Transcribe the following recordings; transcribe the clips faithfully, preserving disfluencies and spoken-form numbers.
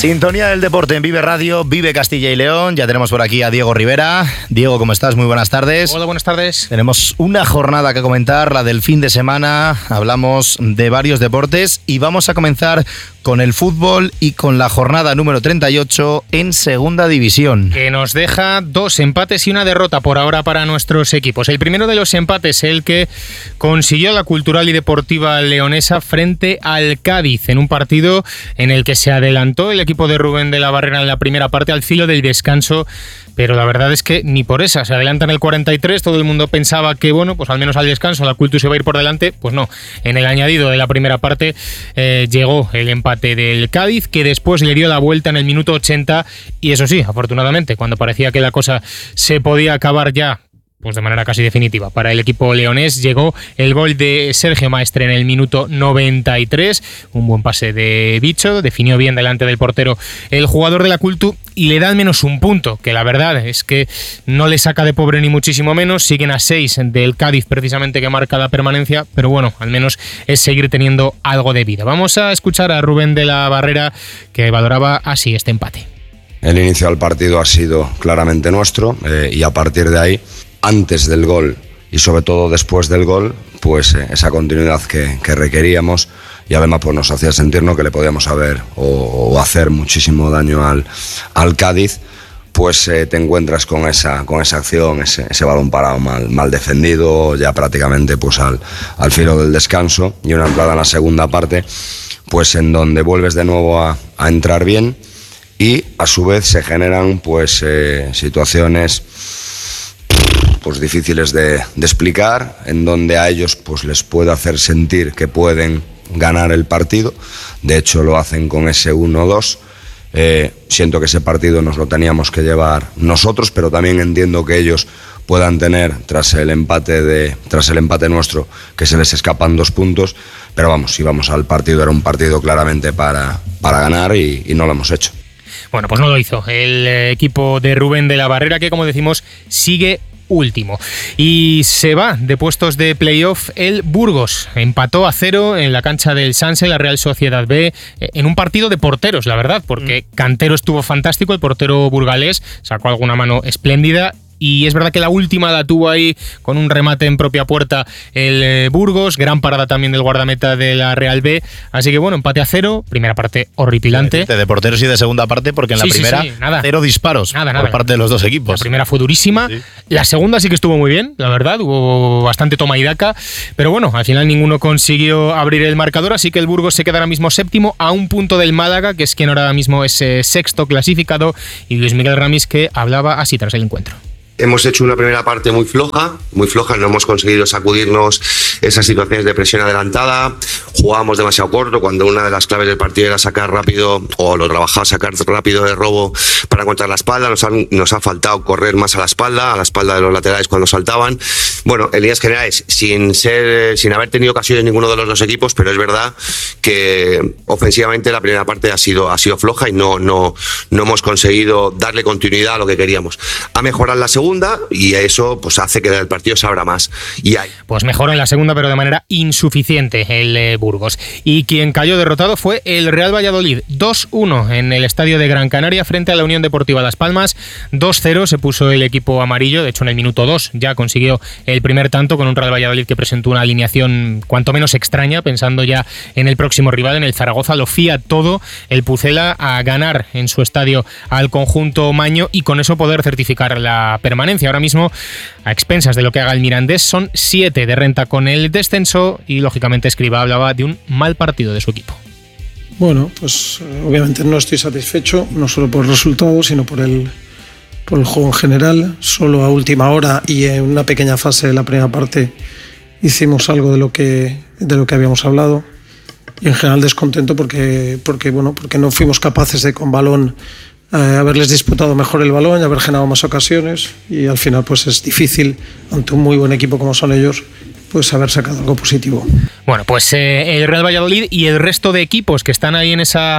Sintonía del deporte en Vive Radio, Vive Castilla y León. Ya tenemos por aquí a Diego Rivera. Diego, ¿cómo estás? Muy buenas tardes. Hola, buenas tardes. Tenemos una jornada que comentar, la del fin de semana. Hablamos de varios deportes y vamos a comenzar con el fútbol y con la jornada número treinta y ocho en Segunda División. Que nos deja dos empates y una derrota por ahora para nuestros equipos. El primero de los empates, el que consiguió la Cultural y Deportiva Leonesa frente al Cádiz, en un partido en el que se adelantó el equipo de Rubén de la Barrera en la primera parte al filo del descanso, pero la verdad es que ni por esa, se adelanta en el cuarenta y tres, todo el mundo pensaba que, bueno, pues al menos al descanso la Cultu se va a ir por delante, pues no, en el añadido de la primera parte eh, llegó el empate del Cádiz, que después le dio la vuelta en el minuto ochenta, y eso sí, afortunadamente, cuando parecía que la cosa se podía acabar ya, pues de manera casi definitiva para el equipo leonés, llegó el gol de Sergio Maestre en el minuto noventa y tres, un buen pase de Bicho, definió bien delante del portero el jugador de la Cultu y le da al menos un punto, que la verdad es que no le saca de pobre ni muchísimo menos, siguen a seis del Cádiz precisamente que marca la permanencia, pero bueno, al menos es seguir teniendo algo de vida. Vamos a escuchar a Rubén de la Barrera, que valoraba así este empate. El inicio del partido ha sido claramente nuestro eh, y a partir de ahí, antes del gol y sobre todo después del gol, pues eh, esa continuidad que, que requeríamos y además pues nos hacía sentirnos que le podíamos haber o, o hacer muchísimo daño al, al Cádiz, pues eh, te encuentras con esa, con esa acción, ese, ese balón parado mal, mal defendido, ya prácticamente pues al, al filo del descanso, y una entrada en la segunda parte, pues en donde vuelves de nuevo a, a entrar bien y a su vez se generan pues eh, situaciones pues difíciles de, de explicar, en donde a ellos pues les puede hacer sentir que pueden ganar el partido. De hecho lo hacen con ese uno dos. Eh, siento que ese partido nos lo teníamos que llevar nosotros, pero también entiendo que ellos puedan tener tras el empate de tras el empate nuestro que se les escapan dos puntos, pero vamos, si vamos al partido era un partido claramente para, para ganar y, y no lo hemos hecho. Bueno, pues no lo hizo el equipo de Rubén de la Barrera, que como decimos sigue último y se va de puestos de playoff el Burgos. Empató a cero en la cancha del Sanse, la Real Sociedad B, en un partido de porteros, la verdad, porque mm. Cantero estuvo fantástico, el portero burgalés sacó alguna mano espléndida. Y es verdad que la última la tuvo ahí con un remate en propia puerta el eh, Burgos, gran parada también del guardameta de la Real B. Así que bueno, empate a cero, primera parte horripilante. De porteros y de segunda parte, porque en sí, la sí, primera sí, nada. cero disparos nada, por nada. parte de los dos equipos. La primera fue durísima, sí, sí. La segunda sí que estuvo muy bien, la verdad, hubo bastante toma y daca, pero bueno, al final ninguno consiguió abrir el marcador, así que el Burgos se queda ahora mismo séptimo a un punto del Málaga, que es quien ahora mismo es eh, sexto clasificado, y Luis Miguel Ramis, que hablaba así tras el encuentro. Hemos hecho una primera parte muy floja, muy floja, no hemos conseguido sacudirnos esas situaciones de presión adelantada, jugábamos demasiado corto cuando una de las claves del partido era sacar rápido, o lo trabajaba, sacar rápido de robo para encontrar la espalda, nos, han, nos ha faltado correr más a la espalda, a la espalda de los laterales cuando saltaban. Bueno, en líneas generales, sin ser, sin haber tenido ocasiones ninguno de los dos equipos, pero es verdad que ofensivamente la primera parte ha sido, ha sido floja y no, no, no hemos conseguido darle continuidad a lo que queríamos. Ha mejorado la segunda y eso pues hace que el partido se abra más. Y hay. Pues mejoró en la segunda, pero de manera insuficiente el eh, Burgos. Y quien cayó derrotado fue el Real Valladolid, dos uno en el estadio de Gran Canaria frente a la Unión Deportiva Las Palmas. dos cero se puso el equipo amarillo, de hecho en el minuto dos ya consiguió el primer tanto, con un Real Valladolid que presentó una alineación cuanto menos extraña, pensando ya en el próximo rival, en el Zaragoza. Lo fía todo el Pucela a ganar en su estadio al conjunto maño y con eso poder certificar la permanencia. Ahora mismo, a expensas de lo que haga el Mirandés, son siete de renta con el descenso y lógicamente Escribá hablaba de un mal partido de su equipo. Bueno, pues obviamente no estoy satisfecho, no solo por el resultado, sino por el, por el juego en general. Solo a última hora y en una pequeña fase de la primera parte hicimos algo de lo que, de lo que habíamos hablado. Y en general descontento porque, porque, bueno, porque no fuimos capaces de con balón eh, haberles disputado mejor el balón y haber generado más ocasiones, y al final pues es difícil ante un muy buen equipo como son ellos pues haber sacado algo positivo. Bueno, pues eh, el Real Valladolid y el resto de equipos que están ahí en esa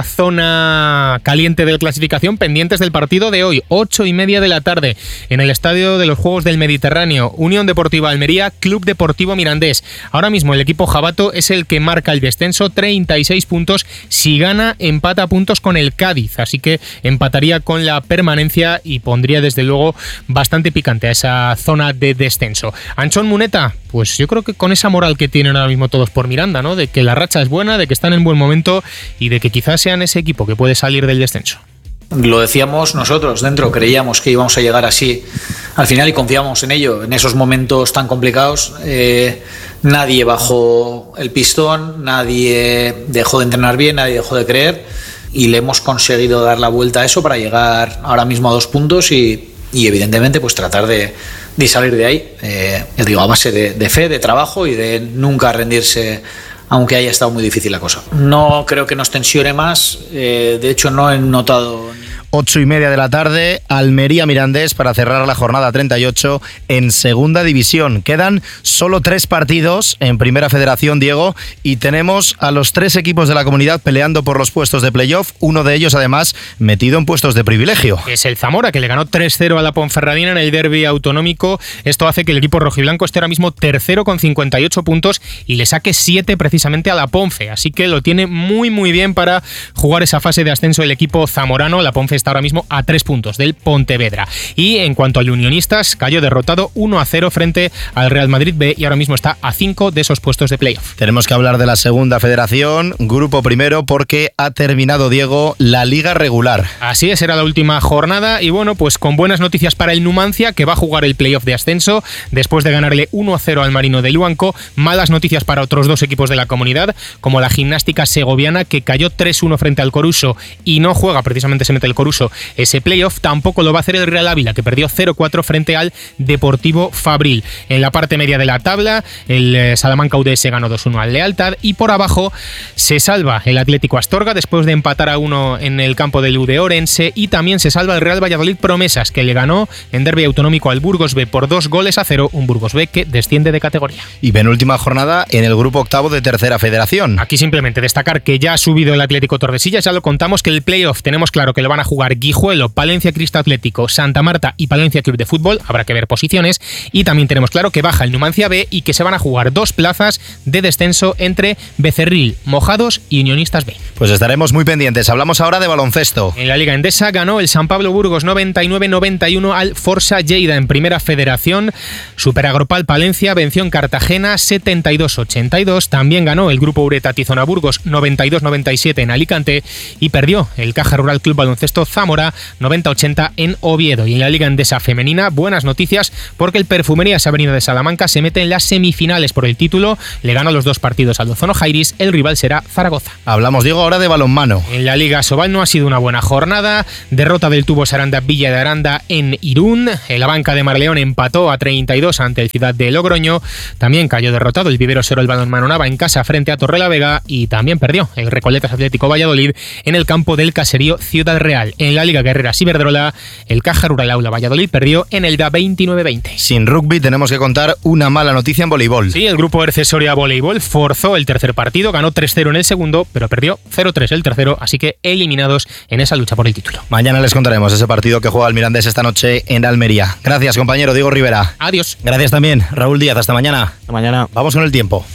zona caliente de clasificación pendientes del partido de hoy, ocho y media de la tarde, en el Estadio de los Juegos del Mediterráneo. Unión Deportiva Almería, Club Deportivo Mirandés. Ahora mismo el equipo jabato es el que marca el descenso, treinta y seis puntos. Si gana, empata a puntos con el Cádiz, así que empataría con la permanencia y pondría desde luego bastante picante a esa zona de descenso. Anchón Muneta, pues yo creo que con esa moral que tienen ahora mismo todos por Miranda, ¿no? De que la racha es buena, de que están en buen momento y de que quizás sean ese equipo que puede salir del descenso. Lo decíamos nosotros dentro, creíamos que íbamos a llegar así al final y confiamos en ello. En esos momentos tan complicados eh, nadie bajó el pistón, nadie dejó de entrenar bien, nadie dejó de creer y le hemos conseguido dar la vuelta a eso para llegar ahora mismo a dos puntos y, y evidentemente pues tratar de, de salir de ahí, eh, yo digo, a base de, de fe, de trabajo y de nunca rendirse aunque haya estado muy difícil la cosa. No creo que nos tensione más, eh, de hecho no he notado... Ocho y media de la tarde, Almería Mirandés para cerrar la jornada treinta y ocho en Segunda División. Quedan solo tres partidos en Primera Federación, Diego, y tenemos a los tres equipos de la comunidad peleando por los puestos de playoff, uno de ellos además metido en puestos de privilegio. Es el Zamora, que le ganó tres cero a la Ponferradina en el derbi autonómico. Esto hace que el equipo rojiblanco esté ahora mismo tercero con cincuenta y ocho puntos y le saque siete precisamente a la Ponfe, así que lo tiene muy muy bien para jugar esa fase de ascenso el equipo zamorano. La Ponfe está ahora mismo a tres puntos del Pontevedra. Y en cuanto al Unionistas, cayó derrotado uno a cero frente al Real Madrid B y ahora mismo está a cinco de esos puestos de playoff. Tenemos que hablar de la Segunda Federación, grupo primero, porque ha terminado, Diego, la liga regular. Así es, era la última jornada y bueno, pues con buenas noticias para el Numancia, que va a jugar el playoff de ascenso después de ganarle uno a cero al Marino de Luanco. Malas noticias para otros dos equipos de la comunidad, como la Gimnástica Segoviana, que cayó tres uno frente al Coruso y no juega, precisamente se mete el Coruso ese playoff. Tampoco lo va a hacer el Real Ávila, que perdió cero cuatro frente al Deportivo Fabril. En la parte media de la tabla, el Salamanca U D S ganó dos uno al Lealtad y por abajo se salva el Atlético Astorga después de empatar a uno en el campo del U D Orense y también se salva el Real Valladolid Promesas, que le ganó en derbi autonómico al Burgos B por dos goles a cero, un Burgos B que desciende de categoría. Y penúltima jornada en el grupo octavo de Tercera Federación. Aquí simplemente destacar que ya ha subido el Atlético Tordesillas, ya lo contamos, que el playoff tenemos claro que lo van a jugar Guijuelo, Palencia Cristo Atlético, Santa Marta y Palencia Club de Fútbol, habrá que ver posiciones, y también tenemos claro que baja el Numancia B y que se van a jugar dos plazas de descenso entre Becerril, Mojados y Unionistas B. Pues estaremos muy pendientes. Hablamos ahora de baloncesto. En la Liga Endesa ganó el San Pablo Burgos noventa y nueve noventa y uno al Forza Lleida en Primera Federación. Superagropal Palencia venció en Cartagena setenta y dos ochenta y dos. También ganó el Grupo Ureta Tizona Burgos noventa y dos noventa y siete en Alicante y perdió el Caja Rural Club Baloncesto Zamora noventa ochenta en Oviedo. Y en la Liga Endesa Femenina, buenas noticias porque el Perfumerías Avenida de Salamanca se mete en las semifinales por el título. Le ganó los dos partidos al Ozono Jairis, el rival será Zaragoza. Hablamos, Diego, ahora de balonmano. En la Liga Sobal no ha sido una buena jornada. Derrota del Tubos Aranda Villa de Aranda en Irún. La banca de Marleón empató a treinta y dos ante el Ciudad de Logroño. También cayó derrotado el Vivero Cero el Balonmano Nava en casa frente a Torrelavega y también perdió el Recoletas Atlético Valladolid en el campo del caserío Ciudad Real. En la Liga Guerreras Iberdrola, el Caja Rural Aula Valladolid perdió en el D A veintinueve veinte. Sin rugby tenemos que contar una mala noticia en voleibol. Sí, el grupo Ercesoria Voleibol forzó el tercer partido, ganó tres cero en el segundo, pero perdió cero tres el tercero, así que eliminados en esa lucha por el título. Mañana les contaremos ese partido que juega el Mirandés esta noche en Almería. Gracias, compañero Diego Rivera. Adiós. Gracias también, Raúl Díaz. Hasta mañana. Hasta mañana. Vamos con el tiempo.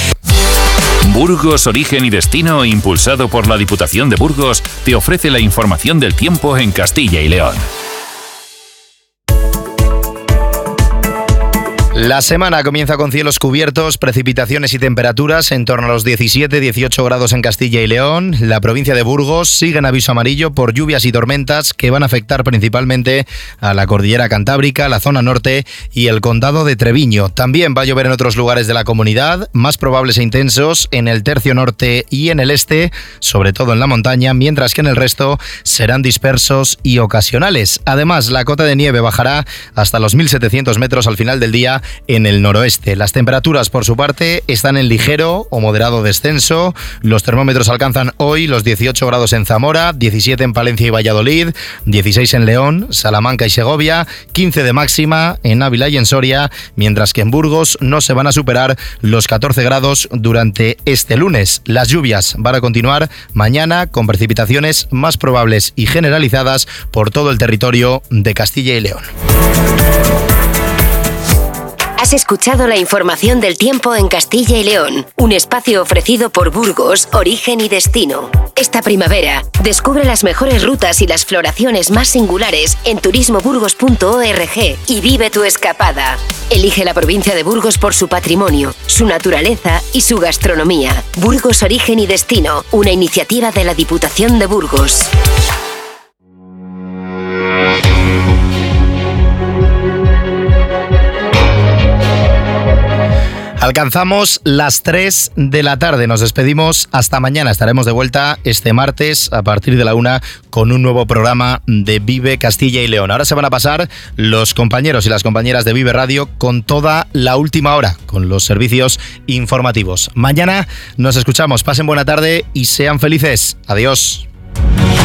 Burgos Origen y Destino, impulsado por la Diputación de Burgos, te ofrece la información del tiempo en Castilla y León. La semana comienza con cielos cubiertos, precipitaciones y temperaturas en torno a los diecisiete a dieciocho grados en Castilla y León. La provincia de Burgos sigue en aviso amarillo por lluvias y tormentas que van a afectar principalmente a la cordillera cantábrica, la zona norte y el condado de Treviño. También va a llover en otros lugares de la comunidad, más probables e intensos en el tercio norte y en el este, sobre todo en la montaña, mientras que en el resto serán dispersos y ocasionales. Además, la cota de nieve bajará hasta los mil setecientos metros al final del día en el noroeste. Las temperaturas, por su parte, están en ligero o moderado descenso. Los termómetros alcanzan hoy los dieciocho grados en Zamora, diecisiete en Palencia y Valladolid, dieciséis en León, Salamanca y Segovia, quince de máxima en Ávila y en Soria, mientras que en Burgos no se van a superar los catorce grados durante este lunes. Las lluvias van a continuar mañana con precipitaciones más probables y generalizadas por todo el territorio de Castilla y León. Has escuchado la información del tiempo en Castilla y León, un espacio ofrecido por Burgos, Origen y Destino. Esta primavera, descubre las mejores rutas y las floraciones más singulares en turismo burgos punto org y vive tu escapada. Elige la provincia de Burgos por su patrimonio, su naturaleza y su gastronomía. Burgos, Origen y Destino, una iniciativa de la Diputación de Burgos. Alcanzamos las tres de la tarde. Nos despedimos hasta mañana. Estaremos de vuelta este martes a partir de la una con un nuevo programa de Vive Castilla y León. Ahora se van a pasar los compañeros y las compañeras de Vive Radio con toda la última hora, con los servicios informativos. Mañana nos escuchamos. Pasen buena tarde y sean felices. Adiós.